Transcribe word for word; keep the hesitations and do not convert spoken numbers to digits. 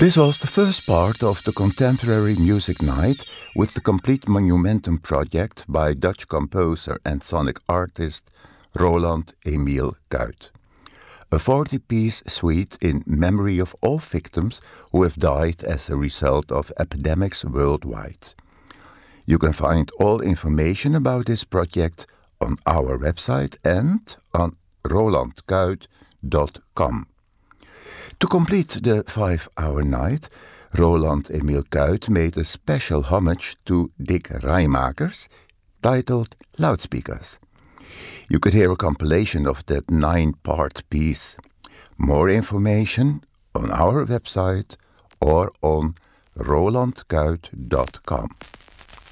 This was the first part of the Contemporary Music Night with the complete Monumentum project by Dutch composer and sonic artist Roland Emile Kuyt. A forty-piece suite in memory of all victims who have died as a result of epidemics worldwide. You can find all information about this project on our website and on roland kuyt dot com. To complete the five-hour night, Roland Emile Kuyt made a special homage to Dick Rijmakers, titled Loudspeakers. You could hear a compilation of that nine-part piece. More information on our website or on roland kuyt dot com.